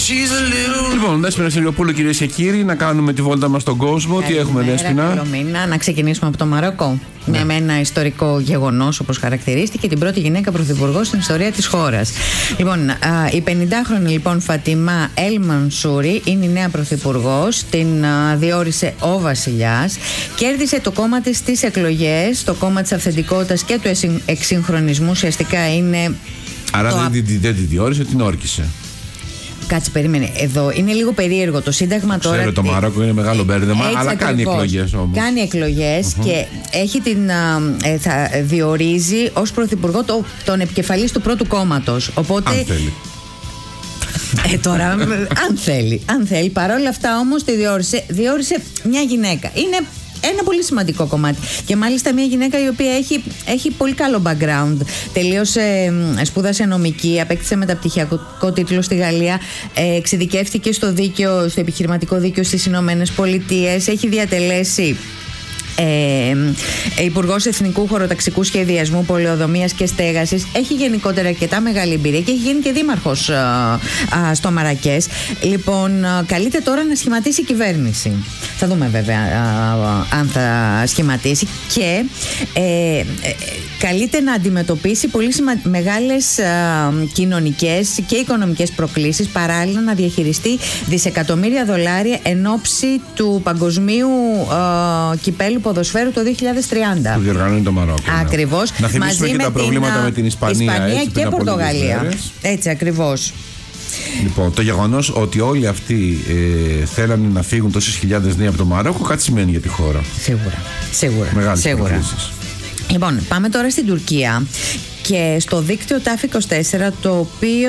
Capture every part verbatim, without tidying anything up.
Λοιπόν, Δέσποινα Σιλιοπούλου, κυρίες και κύριοι, να κάνουμε τη βόλτα μας στον κόσμο. Τι έχουμε, Δέσποινα? Καλό μήνα. Να ξεκινήσουμε από το Μαρόκο. Ναι. Με ένα ιστορικό γεγονός, όπως χαρακτηρίστηκε, την πρώτη γυναίκα πρωθυπουργό στην ιστορία της χώρας. Λοιπόν, α, η πενηντάχρονη λοιπόν Φατιμά Ελ Μανσούρι είναι η νέα πρωθυπουργός. Την α, διόρισε ο βασιλιάς. Κέρδισε το κόμμα της στις εκλογές. Το κόμμα της αυθεντικότητας και του εξυγχρονισμού ουσιαστικά είναι. Άρα το... δεν τη δεν τη διόρισε, την όρκησε. Κάτσε, περίμενε. Εδώ είναι λίγο περίεργο το Σύνταγμα τώρα. Ξέρω, το Μαρόκο είναι μεγάλο μπέρδεμα, αλλά ακριβώς. Κάνει εκλογές όμως. Κάνει εκλογές uh-huh. και έχει την, ε, θα διορίζει ως πρωθυπουργό το, τον επικεφαλής του πρώτου κόμματος. Οπότε. Αν θέλει. Ε, τώρα, αν θέλει. Αν θέλει. Παρόλα αυτά όμως τη διόρισε, διόρισε μια γυναίκα. Είναι ένα πολύ σημαντικό κομμάτι. Και μάλιστα μια γυναίκα η οποία έχει, έχει πολύ καλό background. Τελείωσε, σπούδασε νομική, απέκτησε μεταπτυχιακό τίτλο στη Γαλλία, ε, εξειδικεύτηκε στο, δίκαιο, στο επιχειρηματικό δίκαιο στις Ηνωμένες Πολιτείες, έχει διατελέσει Ε, Υπουργός Εθνικού Χωροταξικού Σχεδιασμού, Πολεοδομίας και Στέγασης. Έχει γενικότερα αρκετά μεγάλη εμπειρία και έχει γίνει και δήμαρχος α, α, στο Μαρακές. Λοιπόν, α, καλείται τώρα να σχηματίσει κυβέρνηση. Θα δούμε βέβαια α, α, αν θα σχηματίσει. Και ε, ε, καλείται να αντιμετωπίσει πολύ σημα... μεγάλες α, κοινωνικές και οικονομικές προκλήσεις, παράλληλα να διαχειριστεί δισεκατομμύρια δολάρια εν ώψη του παγκοσμίου α, κυπέλου ποδοσφαίρου το δύο χιλιάδες τριάντα. Που διοργανώνει το Μαρόκο. Ακριβώς. Να θυμίσουμε και τα προβλήματα με την Ισπανία, Ισπανία έτσι, και Πορτογαλία. Έτσι ακριβώς. Λοιπόν, το γεγονός ότι όλοι αυτοί ε, θέλανε να φύγουν τόσες χιλιάδες νέοι από το Μαρόκο, κάτι σημαίνει για τη χώρα. Σίγουρα. Σίγουρα. Μεγάλες Σίγουρα. προκλήσεις. Λοιπόν, πάμε τώρα στην Τουρκία και στο δίκτυο τάφ είκοσι τέσσερα, το οποίο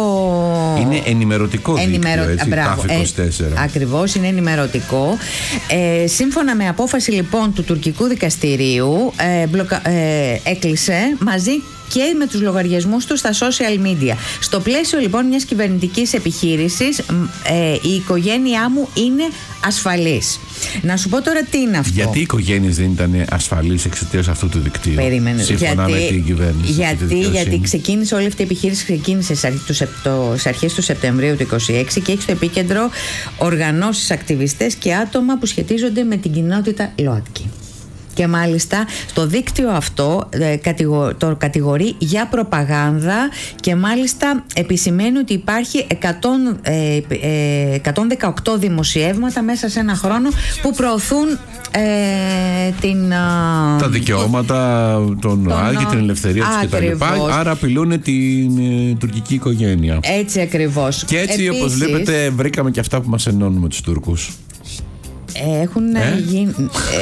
είναι ενημερωτικό Ενημερω... δίκτυο, έτσι, τάφ είκοσι τέσσερα. Ε, ακριβώς, είναι ενημερωτικό. Ε, σύμφωνα με απόφαση λοιπόν του τουρκικού δικαστηρίου, ε, μπλοκα... ε, έκλεισε μαζί και με τους λογαριασμούς του στα social media. Στο πλαίσιο λοιπόν μιας κυβερνητικής επιχείρησης, ε, η οικογένειά μου είναι ασφαλής. Να σου πω τώρα τι είναι αυτό. Γιατί οι οικογένειες δεν ήταν ασφαλείς εξαιτίας αυτού του δικτύου? Περίμενε. Σύμφωνα γιατί, με την κυβέρνηση. Γιατί, γιατί ξεκίνησε όλη αυτή η επιχείρηση, ξεκίνησε στις αρχές του Σεπτεμβρίου του είκοσι έξι και έχει στο επίκεντρο οργανώσεις, ακτιβιστές και άτομα που σχετίζονται με την κοινότητα ΛΟΑΤΚΙ. Και μάλιστα στο δίκτυο αυτό ε, κατηγο, το κατηγορεί για προπαγάνδα και μάλιστα επισημαίνει ότι υπάρχει εκατό, ε, ε, εκατόν δεκαοκτώ δημοσιεύματα μέσα σε ένα χρόνο που προωθούν ε, την, τα δικαιώματα των ΛΟΑΤΚΙ και την ελευθερία τους κτλ. Άρα απειλούν την ε, τουρκική οικογένεια. Έτσι ακριβώς. Και έτσι, επίσης, όπως βλέπετε, βρήκαμε και αυτά που μας ενώνουν με τους Τούρκους. Έχουν ε? γίνει.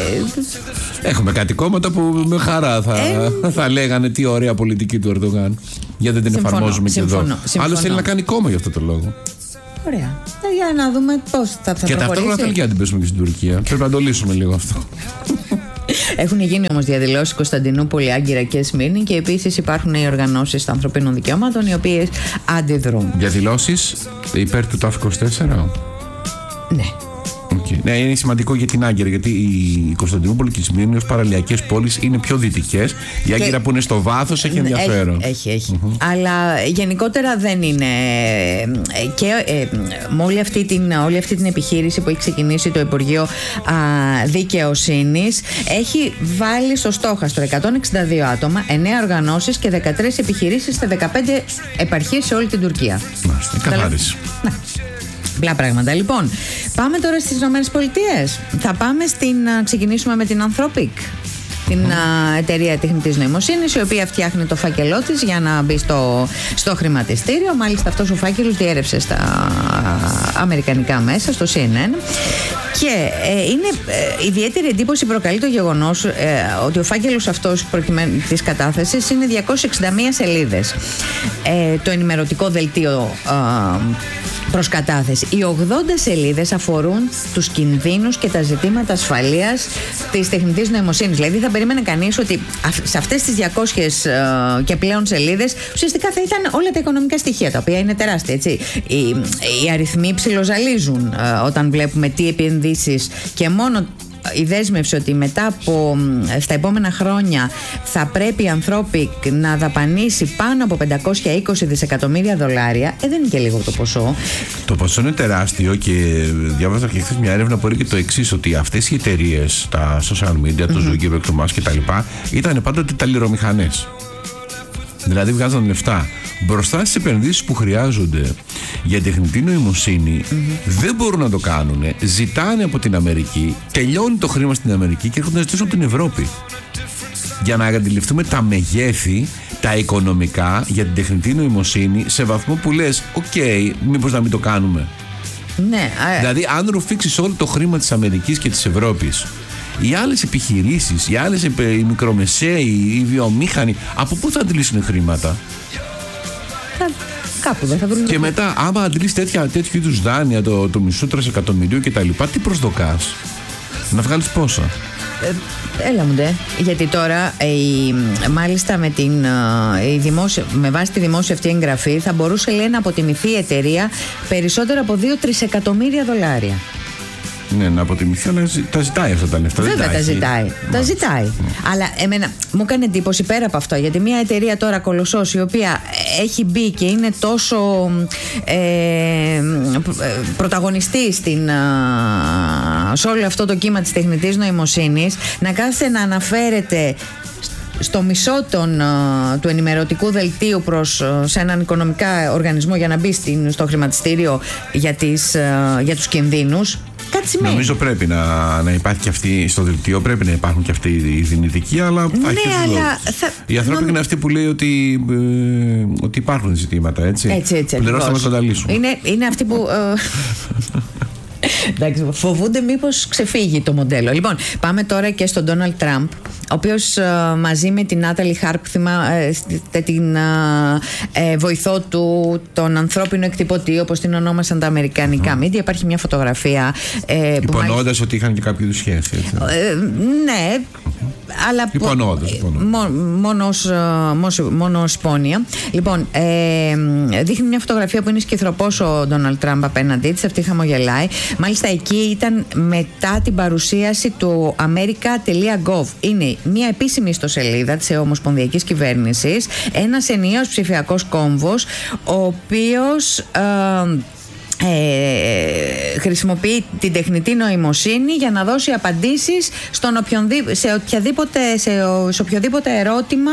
Ε, Έχουμε κάτι κόμματα που με χαρά θα, ε? θα λέγανε τι ωραία πολιτική του Ερντογάν. Γιατί δεν την συμφωνώ, εφαρμόζουμε συμφωνώ, και εδώ. Άλλος θέλει να κάνει κόμμα για αυτό το λόγο. Ωραία. Ε, για να δούμε πώς θα, θα και προχωρήσει. Και ταυτόχρονα θέλει και να την πέσουμε και στην Τουρκία. Πρέπει να το λύσουμε λίγο αυτό. Έχουν γίνει όμως διαδηλώσεις Κωνσταντινούπολη, Άγκυρα και Σμύρνη και επίσης υπάρχουν οι οργανώσεις των ανθρωπίνων δικαιωμάτων οι οποίες αντιδρούν. Διαδηλώσεις υπέρ του τάφ είκοσι τέσσερα. Ναι. Okay. Ναι, είναι σημαντικό για την Άγκυρα, γιατί η Κωνσταντινούπολη και η Σμύρνη ως παραλιακές πόλεις είναι πιο δυτικές. Η Άγκυρα που είναι στο βάθος έχει ενδιαφέρον. Έχει, έχει. Mm-hmm. Αλλά γενικότερα δεν είναι. Και ε, με όλη αυτή, την, όλη αυτή την επιχείρηση που έχει ξεκινήσει το Υπουργείο α, Δικαιοσύνης, έχει βάλει στο στόχαστρο εκατόν εξήντα δύο άτομα, εννέα οργανώσεις και δεκατρείς επιχειρήσεις σε δεκαπέντε επαρχίες σε όλη την Τουρκία. Μάλιστα, καθάριση. Απλά πράγματα. Λοιπόν, πάμε τώρα στις Ηνωμένες Πολιτείες. Θα πάμε στην. Ξεκινήσουμε με την Anthropic, την uh, εταιρεία τεχνητής νοημοσύνης, η οποία φτιάχνει το φάκελό της για να μπει στο, στο χρηματιστήριο. Μάλιστα αυτός ο φάκελος διέρευσε στα uh, αμερικανικά μέσα, στο σι εν εν. Και ε, είναι ε, ιδιαίτερη εντύπωση προκαλεί το γεγονός ε, ότι ο φάκελος αυτός προκειμένου της κατάθεσης είναι διακόσιες εξήντα μία σελίδες. Ε, το ενημερωτικό δελτίο ε, προς κατάθεση. Οι ογδόντα σελίδες αφορούν τους κινδύνους και τα ζητήματα ασφαλείας της τεχνητής νοημοσύνης. Δηλαδή θα περίμενε κανείς ότι σε αυτές τις διακόσιες ε, και πλέον σελίδες ουσιαστικά θα ήταν όλα τα οικονομικά στοιχεία, τα οποία είναι τεράστια, έτσι. Οι, οι αριθμοί ψιλοζαλίζουν ε, όταν βλέπουμε τι επενδύσεις και μόνο η δέσμευση ότι μετά από στα επόμενα χρόνια θα πρέπει η Anthropic να δαπανίσει πάνω από πεντακόσια είκοσι δισεκατομμύρια δολάρια, ε, δεν είναι και λίγο το ποσό. Το ποσό είναι τεράστιο και διάβαζα και χθες μια έρευνα που έλεγε το εξής, ότι αυτές οι εταιρείες, τα social media, το mm-hmm. Zuckerberg, το Musk κτλ. Ήταν πάντοτε ταλιρομηχανές. Δηλαδή βγάζαν λεφτά. Μπροστά στις επενδύσεις που χρειάζονται για τεχνητή νοημοσύνη, mm-hmm. δεν μπορούν να το κάνουν. Ζητάνε από την Αμερική, τελειώνει το χρήμα στην Αμερική και έρχονται να ζητήσουν από την Ευρώπη. Για να αντιληφθούμε τα μεγέθη, τα οικονομικά για την τεχνητή νοημοσύνη σε βαθμό που λες, οκ, okay, μήπως να μην το κάνουμε. Ναι, α... Δηλαδή, αν ρουφήξεις όλο το χρήμα της Αμερικής και της Ευρώπης, οι άλλες επιχειρήσεις, οι άλλες οι μικρομεσαίοι, οι βιομήχανοι, από πού θα αντιλήσουν χρήματα? Κάπου δεν θα βρουν. Και μετά, άμα αντλείς τέτοια, τέτοιου είδους δάνεια, το, το μισό τρισεκατομμυρίου κτλ., τι προσδοκάς? Να βγάλεις πόσα? Ε, έλα μου ντε. Γιατί τώρα η, μάλιστα με, την, η δημόσια, με βάση τη δημόσια αυτή εγγραφή θα μπορούσε, λέει, να αποτιμηθεί η εταιρεία περισσότερο από δύο τρισεκατομμύρια δολάρια. Ναι, να αποτιμηθεί, αλλά τα ζητάει αυτά τα λεφτά. Βέβαια τα ζητάει. Mm. Τα ζητάει. Mm. Αλλά εμένα μου έκανε εντύπωση πέρα από αυτό, γιατί μια εταιρεία τώρα κολοσσός, η οποία έχει μπει και είναι τόσο ε, πρωταγωνιστή στην, σε όλο αυτό το κύμα της τεχνητής νοημοσύνης, να κάθεται να αναφέρεται στο μισό των, του ενημερωτικού δελτίου προς σε έναν οικονομικά οργανισμό για να μπει στην, στο χρηματιστήριο για, τις, για τους κινδύνους. Νομίζω πρέπει να, να υπάρχει και αυτή στο δελτίο, πρέπει να υπάρχουν και αυτοί οι δυνητικοί, αλλά ναι, θα έχει αλλά θα... Η Anthropic Νο... είναι αυτή που λέει ότι, ε, ότι υπάρχουν ζητήματα, έτσι. Έτσι, έτσι. Πληρώστε να τα λύσουν. Είναι, είναι αυτή που. Ε... Εντάξει, φοβούνται μήπως ξεφύγει το μοντέλο. Λοιπόν, πάμε τώρα και στον Ντόναλντ Τραμπ, ο οποίος ε, μαζί με την Νάταλι Χάρπ, ε, την ε, βοηθό του, τον ανθρώπινο εκτυπωτή, όπως την ονόμασαν τα αμερικανικά mm. media, υπάρχει μια φωτογραφία. Ε, Υπονοώντας μάλιστα... ότι είχαν και κάποιο είδους σχέση, έτσι. Ε, ναι. Αλλά υπονοώντας, μόνο, μόνο, μόνο σπόνια. Λοιπόν, ε, δείχνει μια φωτογραφία που είναι σκυθροπός ο Ντόναλντ Τραμπ απέναντί της, αυτή χαμογελάει. Μάλιστα εκεί ήταν μετά την παρουσίαση του america τελεία gov. Είναι μια επίσημη ιστοσελίδα της ομοσπονδιακής κυβέρνησης, ένας ενιαίος ψηφιακός κόμβος, ο οποίος ε, Ε, χρησιμοποιεί την τεχνητή νοημοσύνη για να δώσει απαντήσεις στον οποιονδήποτε, σε, οποιαδήποτε, σε, σε οποιοδήποτε ερώτημα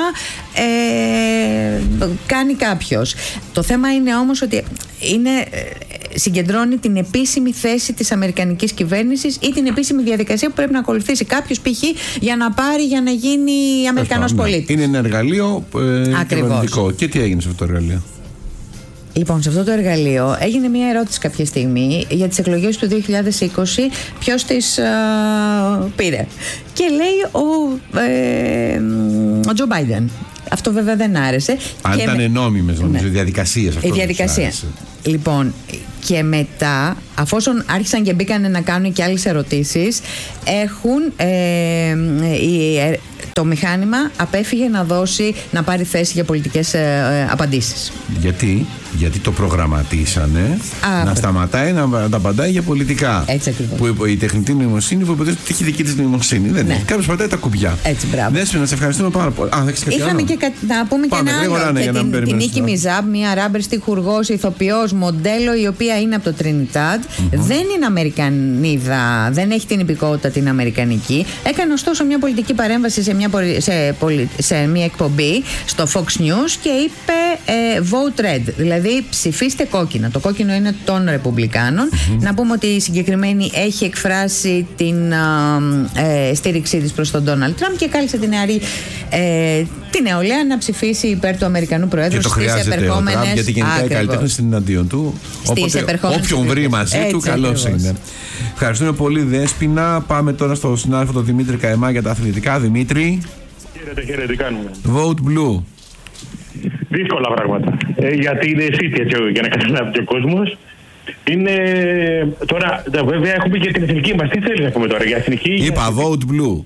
ε, κάνει κάποιος. Το θέμα είναι όμως ότι είναι, συγκεντρώνει την επίσημη θέση της αμερικανικής κυβέρνησης ή την επίσημη διαδικασία που πρέπει να ακολουθήσει κάποιος π.χ. για να πάρει, για να γίνει Αμερικανός πολίτης. Είναι ένα εργαλείο ε, κυβερνητικό. Και τι έγινε σε αυτό το εργαλείο? Λοιπόν, σε αυτό το εργαλείο έγινε μια ερώτηση κάποια στιγμή για τις εκλογές του δύο χιλιάδες είκοσι, ποιος τις α, πήρε. Και λέει ο, ε, ο Τζο Μπάιντεν. Αυτό βέβαια δεν άρεσε. Αν ήταν με... νόμιμες, νομίζω, ναι. διαδικασίες. Η διαδικασία. Λοιπόν, και μετά, αφόσον άρχισαν και μπήκαν να κάνουν και άλλες ερωτήσεις, έχουν ε, η, ε, το μηχάνημα απέφυγε να δώσει, να πάρει θέση για πολιτικές ε, απαντήσεις. Γιατί? Γιατί το προγραμματίσανε Α, να σταματάει να, να τα απαντάει για πολιτικά. Έτσι ακριβώς. Που η τεχνητή νοημοσύνη που υποτίθεται ότι έχει δική της νοημοσύνη. Δεν ναι. Κάποιος πατάει τα κουμπιά. Έτσι, μπράβο. Δέσποινα, σε ευχαριστούμε πάρα πολύ. Α, είχαμε και κα, να πούμε Πάμε, και ένα άλλο. Ναι, και την, την Νίκη Μιζάμπ, μια ράμπερ στιχουργός, ηθοποιός, μοντέλο, η οποία είναι από το Τρινιτάντ. Mm-hmm. Δεν είναι Αμερικανίδα, δεν έχει την υπηκότητα την αμερικανική. Έκανε ωστόσο μια πολιτική παρέμβαση σε μια, σε, σε μια εκπομπή στο Fox News και είπε ε, vote red. Δηλαδή ψηφίστε κόκκινα. Το κόκκινο είναι των Ρεπουμπλικάνων. Mm-hmm. Να πούμε ότι η συγκεκριμένη έχει εκφράσει την ε, στήριξή της προς τον Ντόναλντ Τραμπ και κάλεσε την νεαρή ε, την νεολαία να ψηφίσει υπέρ του Αμερικανού Προέδρου στις επερχόμενες. Τραμπ, γιατί γενικά οι καλλιτέχνες είναι εναντίον του. Όποτε, όποιον βρει μαζί του, καλώς είναι. Ευχαριστούμε πολύ, Δέσποινα. Πάμε τώρα στο συνάδελφο τον Δημήτρη Καεμά για τα αθλητικά. Δημήτρη. Χαίρετε, χαίρετε, τι κάνουμε? Vote Blue. Δύσκολα πράγματα. Ε, γιατί είναι City, έτσι, για να καταλάβει και ο κόσμος. Είναι. Τώρα, βέβαια, έχουμε και την εθνική μας. Τι θέλει να πούμε τώρα για εθνική? Είπα για... Vote Blue.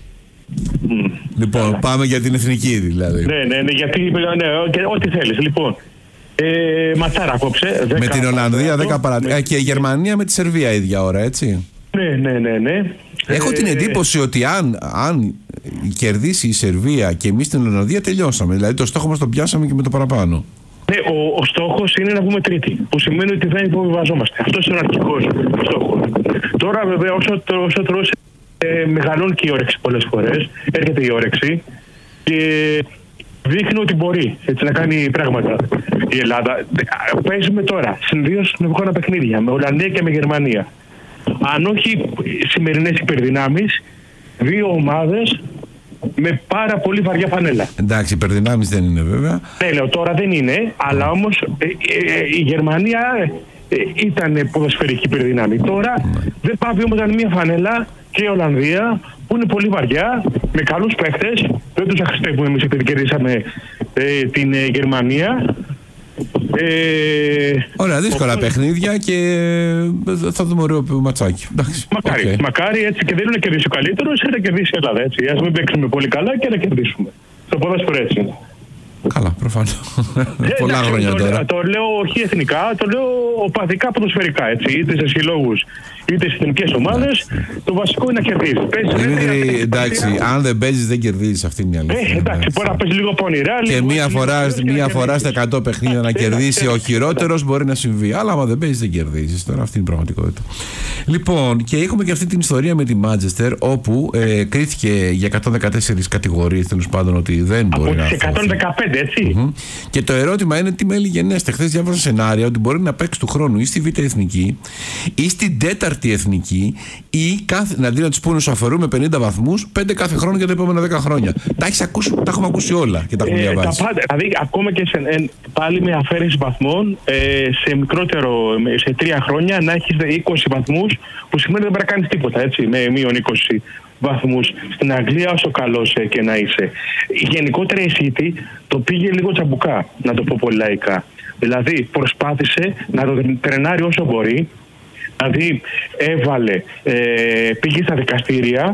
Mm. Λοιπόν, yeah. πάμε για την εθνική δηλαδή. Ναι, ναι, ναι, γιατί. Ναι, ό,τι θέλεις. Λοιπόν, ε, ματσάρα απόψε. Με την Ολλανδία δέκα παρά. Ναι. Και η Γερμανία με τη Σερβία ίδια ώρα, έτσι. Ναι, ναι, ναι, ναι. Έχω ε, την εντύπωση ότι αν, αν κερδίσει η Σερβία και εμείς την Ολλανδία, τελειώσαμε. Δηλαδή το στόχο μας τον πιάσαμε και με το παραπάνω. Ναι, ο, ο στόχος είναι να βγούμε τρίτη, που σημαίνει ότι δεν υποβιβαζόμαστε. Αυτός είναι ο αρχικός στόχος. Τώρα βέβαια όσο, όσο τρώσει ε, μεγαλώνει και η όρεξη πολλές φορές, έρχεται η όρεξη και δείχνει ότι μπορεί έτσι, να κάνει πράγματα η Ελλάδα. Παίζουμε τώρα συνδύως με παιχνίδια, με Ολλανδία και με Γερμανία. Αν όχι σημερινές υπερδυνάμεις, δύο ομάδες με πάρα πολύ βαριά φανέλα. Εντάξει, υπερδυνάμεις δεν είναι βέβαια. Ναι, λέω τώρα δεν είναι, αλλά όμως ε, ε, η Γερμανία ε, ήταν ποδοσφαιρική υπερδυνάμει. Τώρα δεν πάει όμως να είναι μια φανέλα και η Ολλανδία που είναι πολύ βαριά, με καλούς παίχτες. Δεν τους αχρηστεύουμε εμείς επειδή κερδίσαμε ε, την ε, Γερμανία. Ε, Ωραία, δύσκολα οπότε... παιχνίδια και θα δούμε ωραίο ματσάκι. Μακάρι, okay. μακάρι έτσι και δεν είναι να κερδίσει ο καλύτερος, είναι να κερδίσει η Ελλάδα. Έτσι. Ας μην παίξουμε πολύ καλά και να κερδίσουμε. Στο ποδόσφαιρο έτσι είναι. Καλά, προφανώς. Πολλά εντάξει, χρόνια το, τώρα. Το λέω όχι εθνικά, το λέω οπαδικά ποδοσφαιρικά. Έτσι. Είτε σε συλλόγους είτε στις εθνικές ομάδες, το βασικό είναι να κερδίζει. Δημήτρη, εντάξει, αν δεν παίζεις δεν κερδίζεις, αυτή είναι η αλήθεια. Ε, εντάξει, μπορεί να παίζει λίγο πονηρά. Και μία φορά, μία φορά στα εκατό παιχνίδια να κερδίσει ο χειρότερος μπορεί να συμβεί. Αλλά άμα δεν παίζεις δεν κερδίζεις. Τώρα αυτή είναι η πραγματικότητα. Λοιπόν, και έχουμε και αυτή την ιστορία με τη Μάντσεστερ, όπου ε, κρίθηκε για εκατόν δεκατέσσερις κατηγορίες τέλος πάντων ότι δεν από μπορεί να. Από τις εκατόν δεκαπέντε, έτσι. Mm-hmm. Και το ερώτημα είναι τι μέλη γενέστε. Χθες διάβασα σενάρια ότι μπορεί να παίξει του χρόνου ή στη Β' Εθνική ή στην τέταρτη Εθνική ή κάθε, να δει να του πούνε σου αφαιρούμε πενήντα βαθμούς, πέντε κάθε χρόνο για τα επόμενα δέκα χρόνια. Τα, έχεις ακούσει, τα έχουμε ακούσει όλα και τα έχουμε διαβάσει. Ε, τα πάντα, δηλαδή, ακόμα και σε, ε, πάλι με αφαίρεση βαθμών, ε, σε μικρότερο, σε τρία χρόνια να έχεις είκοσι βαθμούς, που σημαίνει ότι δεν πρέπει να κάνεις τίποτα, έτσι, με μείον είκοσι βαθμούς. Στην Αγγλία, όσο καλός ε, και να είσαι. Γενικότερα η City το πήγε λίγο τσαμπουκά, να το πω πολύ λαϊκά. Δηλαδή προσπάθησε να το τρενάρει όσο μπορεί. Δηλαδή έβαλε, ε, πήγε στα δικαστήρια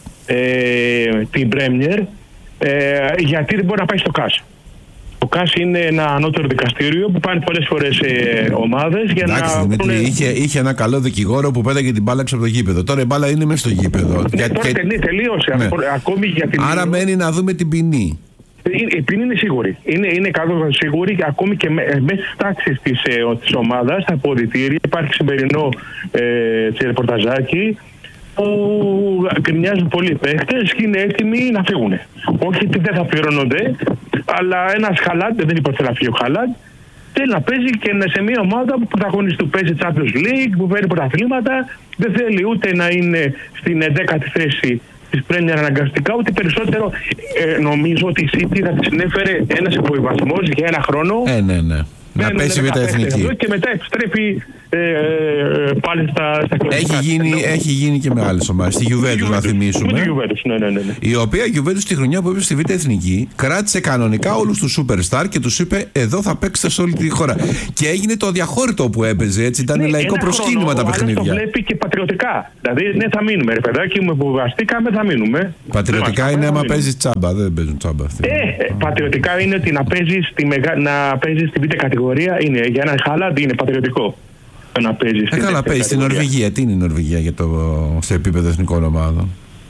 ε, την Πρέμιερ ε, γιατί δεν μπορεί να πάει στο ΚΑΣ. Το ΚΑΣ είναι ένα ανώτερο δικαστήριο που πάνε πολλές φορές ε, ομάδες για εντάξει, να... Δημήτρη, πούνε... είχε, είχε ένα καλό δικηγόρο που πέταγε την μπάλα έξω από το γήπεδο. Τώρα η μπάλα είναι μέσα στο γήπεδο. Ναι, για... τώρα και... τελείωσε. Ναι. Ακόμη για την... Άρα μένει να δούμε την ποινή. Η ποινή είναι σίγουρη. Είναι, είναι κάτω σίγουρη και ακόμη και μέσα στις τάξεις της, ε, της ομάδας, στα αποδυτήρια, υπάρχει σημερινό ε, ρεπορταζάκι που γκρινιάζουν πολλοί παίχτες και είναι έτοιμοι να φύγουν. Όχι ότι δεν θα πληρώνονται, αλλά ένας Χαλάντ, δεν είπε ότι θέλει να φύγει ο Χαλάντ, θέλει να παίζει και σε μια ομάδα που πρωταγωνιστή του παίζει Champions League, που παίρνει πρωταθλήματα, δεν θέλει ούτε να είναι στην δέκατη θέση της Πρέμιερ αναγκαστικά, ούτε περισσότερο. Ε, νομίζω ότι η City θα της συνέφερε ένας υποβιβασμός για ένα χρόνο. Ε, ναι, ναι. Να πέσει Β' Εθνική. Και μετά επιστρέφει ε, ε, πάλι στα, στα έχει γίνει, έχει γίνει και με άλλες ομάδες. Στη Juventus, να θυμίσουμε. Τη Juventus, ναι, ναι, ναι. Η οποία Juventus τη χρονιά που έπεσε στη Β' Εθνική κράτησε κανονικά όλους τους superstar και τους είπε: εδώ θα παίξετε σε όλη τη χώρα. Και έγινε το αδιαχώρητο που έπαιζε. Έτσι, ήταν ναι, λαϊκό προσκύνημα τα παιχνίδια. Το βλέπει και πατριωτικά. Δηλαδή, ναι, θα μείνουμε. Ρε παιδάκι μου, που βαστήκαμε, θα μείνουμε. Πατριωτικά είναι άμα παίζει τσάμπα. Δεν παίζουν τσάμπα αυτοί. Ε, πατριωτικά είναι ότι να παίζει στη Β' κατηγορία. Είναι, για έναν Χάλαντ είναι πατριωτικό να παίζει. Ε, καλά, παίζει στην Νορβηγία. Τι είναι η Νορβηγία για το, σε επίπεδο εθνικών ομάδων?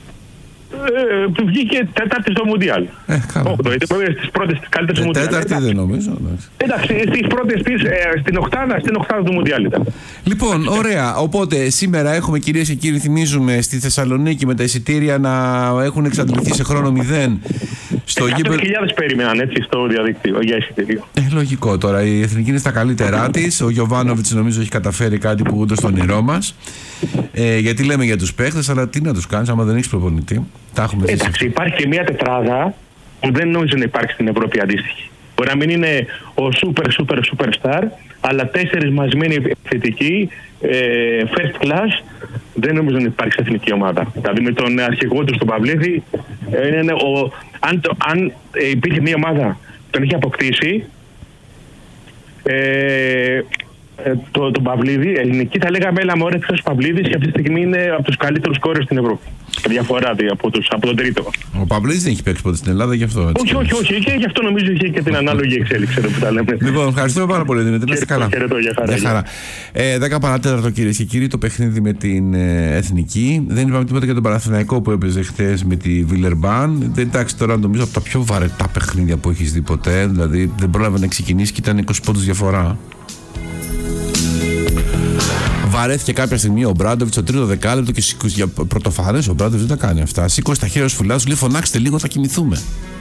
Ε, βγήκε τέταρτη στο Μουντιάλ. Ε, καλά. Στις πρώτες, τις καλύτερες του Μουντιάλ. Τέταρτη δεν νομίζω. Εντάξει, στις πρώτες, της, ε, στην οκτάδα, στην οκτάδα του Μουντιάλ ήταν. Λοιπόν, ωραία. Οπότε σήμερα έχουμε, κυρίες και κύριοι, θυμίζουμε στη Θεσσαλονίκη με τα εισιτήρια να έχουν εξαντληθεί σε χρόνο μηδέν. εκατό χιλιάδες περίμεναν έτσι στο διαδίκτυο για εισιτήριο. Ε, λογικό τώρα. Η Εθνική είναι στα καλύτερά της. Ο Γιοβάνοβιτς νομίζω έχει καταφέρει κάτι που ούτε στον όνειρό μας. Ε, γιατί λέμε για τους παίχτες, αλλά τι να τους κάνεις άμα δεν έχεις προπονητή. Τα έχουμε ζήσει. Εντάξει, υπάρχει και μια τετράδα που δεν νομίζω να υπάρχει στην Ευρώπη αντίστοιχη. Μπορεί να μην είναι ο super super super star, αλλά τέσσερις μαζεμένοι επιθετικοί, ε, first class, δεν νομίζω να υπάρχει σε εθνική ομάδα. Δηλαδή με τον αρχηγό του στον Παυλίδη, ε, είναι ο, αν, το, αν ε, υπήρχε μια ομάδα που τον είχε αποκτήσει, ε, ε, το, τον Παυλίδη, ελληνική, θα λέγαμε έλα μωρέ, ο Παυλίδης, και αυτή τη στιγμή είναι από τους καλύτερους σκόρερ στην Ευρώπη. Διαφορά δι, από, τους, από τον τρίτο. Ο Παυλίδης δεν έχει παίξει ποτέ στην Ελλάδα, γι' αυτό. Όχι, όχι, όχι. Και γι' αυτό νομίζω είχε και την ανάλογη εξέλιξη που τα λέμε. Λοιπόν, ευχαριστούμε πάρα πολύ, Δημήτρη. Να είστε καλά. Χαιρετώ, για χαρά. Για χαρά. Ε, δέκα παρά τέταρτο, κυρίες και κύριοι, το παιχνίδι με την ε, Εθνική. Δεν είπαμε τίποτα για τον Παναθηναϊκό που έπαιζε χθες με τη Βιλερμπάν. Εντάξει, τώρα νομίζω από τα πιο βαρετά παιχνίδια που έχεις δει ποτέ. Δηλαδή δεν πρόλαβε να ξεκινήσει και ήταν είκοσι πόντους διαφορά. Βαρέθηκε κάποια στιγμή ο Μπράντοβιτς στο τρίτο δεκάλεπτο και για πρωτοφανές ο Μπράντοβιτς δεν τα κάνει αυτά. Σήκωσε τα χέρια σου, φουλά, σου λέει φωνάξτε λίγο, θα κοιμηθούμε.